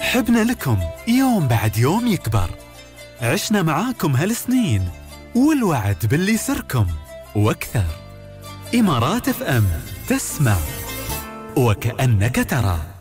حبنا لكم يوم بعد يوم يكبر، عشنا معاكم هالسنين والوعد باللي يسركم واكثر. إمارات FM، تسمع وكأنك ترى.